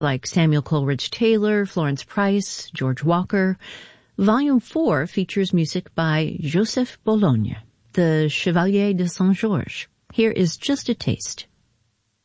like Samuel Coleridge Taylor, Florence Price, George Walker. Volume 4 features music by Joseph Bologne, the Chevalier de Saint-Georges. Here is just a taste.